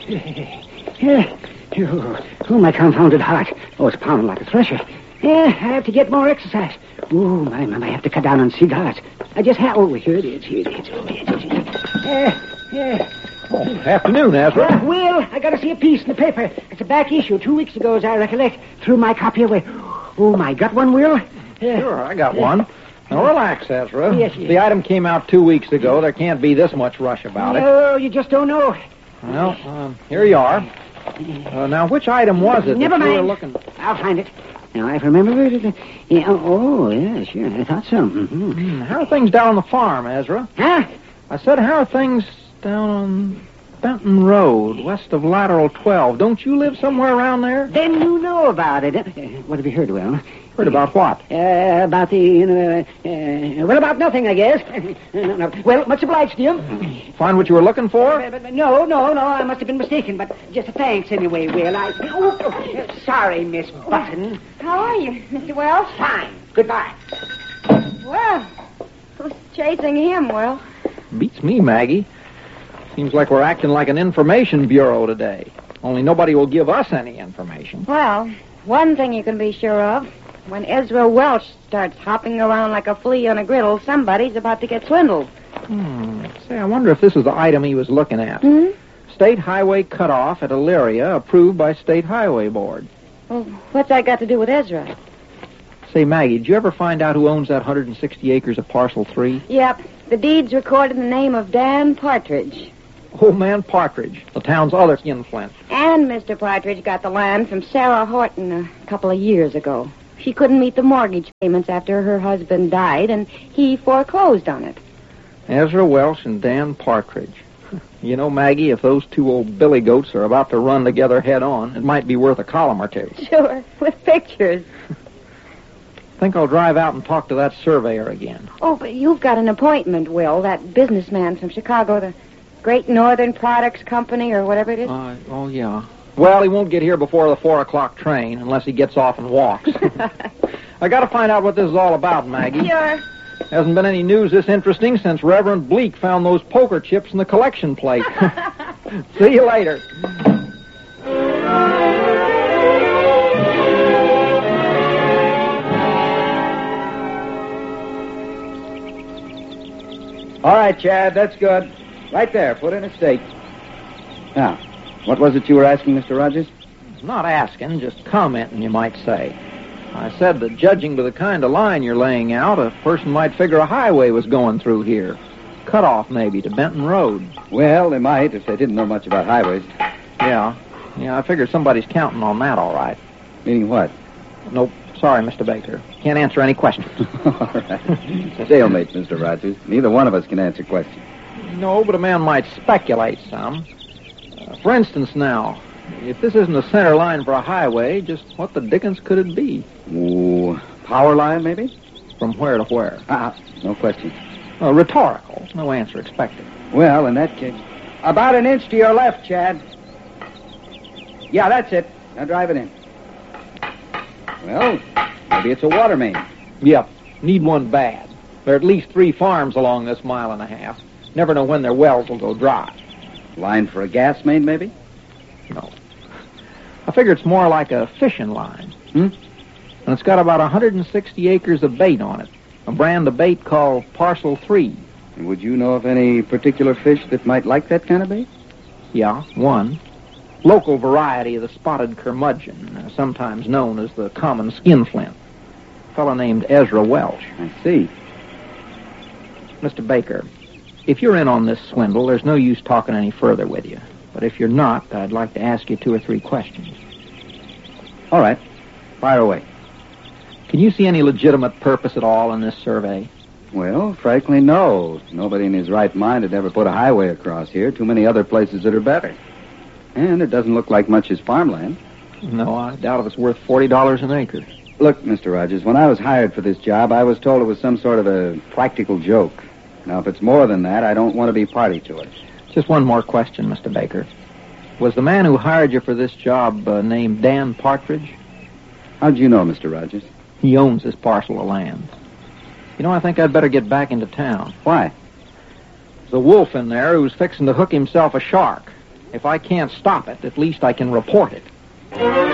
Oh, my confounded heart. Oh, it's pounding like a thresher. I have to get more exercise. Oh, I have to cut down on cigars. I just have... Oh, here it is. Afternoon, Ezra. Will, I got to see a piece in the paper. It's a back issue 2 weeks ago, as I recollect. Threw my copy away. Oh, my, got one, Will? Sure, I got one. Now, relax, Ezra. Yes. The item came out 2 weeks ago. There can't be this much rush about it. No, you just don't know. Well, here you are. Now, which item was it Never that you mind. were looking... I'll find it. Now, I remember it. Yeah, yeah, sure. I thought so. Mm-hmm. How are things down on the farm, Ezra? Huh? I said, how are things down on Benton Road, west of Lateral 12? Don't you live somewhere around there? Then you know about it. What have you heard, Will? Heard about what? About the, well, about nothing, I guess. No. Well, much obliged to you. Find what you were looking for? No, I must have been mistaken, but just a thanks anyway, Will. Sorry, Miss Button. How are you, Mr. Wells? Fine. Goodbye. Well, who's chasing him, Will? Beats me, Maggie. Seems like we're acting like an information bureau today. Only nobody will give us any information. Well, one thing you can be sure of. When Ezra Welch starts hopping around like a flea on a griddle, somebody's about to get swindled. Say, I wonder if this is the item he was looking at. State Highway Cutoff at Elyria, approved by State Highway Board. Well, what's that got to do with Ezra? Say, Maggie, did you ever find out who owns that 160 acres of Parcel 3? Yep. The deed's recorded in the name of Dan Partridge. Old Man Partridge, the town's other skinflint. And Mr. Partridge got the land from Sarah Horton a couple of years ago. She couldn't meet the mortgage payments after her husband died, and he foreclosed on it. Ezra Welch and Dan Partridge. You know, Maggie, if those two old billy goats are about to run together head on, it might be worth a column or two. Sure, with pictures. Think I'll drive out and talk to that surveyor again. Oh, but you've got an appointment, Will, that businessman from Chicago, the Great Northern Products Company, or whatever it is. Oh, yeah. Well, he won't get here before the 4 o'clock train, unless he gets off and walks. I got to find out what this is all about, Maggie. Sure. Hasn't been any news this interesting since Reverend Bleak found those poker chips in the collection plate. See you later. All right, Chad, that's good. Right there, put in a stake. Now, what was it you were asking, Mr. Rogers? Not asking, just commenting, you might say. I said that judging by the kind of line you're laying out, a person might figure a highway was going through here. Cut off, maybe, to Benton Road. Well, they might if they didn't know much about highways. Yeah, I figure somebody's counting on that, all right. Meaning what? Nope. Sorry, Mr. Baker. Can't answer any questions. All right. Stalemate, Mr. Rogers. Neither one of us can answer questions. No, but a man might speculate some. For instance, now, if this isn't a center line for a highway, just what the dickens could it be? Ooh, power line, maybe? From where to where? No question. Rhetorical. No answer expected. Well, in that case... About an inch to your left, Chad. Yeah, that's it. Now drive it in. Well, maybe it's a water main. Yep. Need one bad. There are at least 3 farms along this 1.5 miles. Never know when their wells will go dry. Line for a gas main, maybe? No. I figure it's more like a fishing line. And it's got about 160 acres of bait on it. A brand of bait called Parcel 3. And would you know of any particular fish that might like that kind of bait? Yeah, one. Local variety of the spotted curmudgeon, sometimes known as the common skinflint. A fellow named Ezra Welch. I see. Mr. Baker, if you're in on this swindle, there's no use talking any further with you. But if you're not, I'd like to ask you 2 or 3 questions. All right. Fire away. Can you see any legitimate purpose at all in this survey? Well, frankly, no. Nobody in his right mind would ever put a highway across here. Too many other places that are better. And it doesn't look like much is farmland. No, I doubt if it's worth $40 an acre. Look, Mr. Rogers, when I was hired for this job, I was told it was some sort of a practical joke. Now, if it's more than that, I don't want to be party to it. Just one more question, Mr. Baker. Was the man who hired you for this job named Dan Partridge? How'd you know, Mr. Rogers? He owns this parcel of land. You know, I think I'd better get back into town. Why? There's a wolf in there who's fixing to hook himself a shark. If I can't stop it, at least I can report it.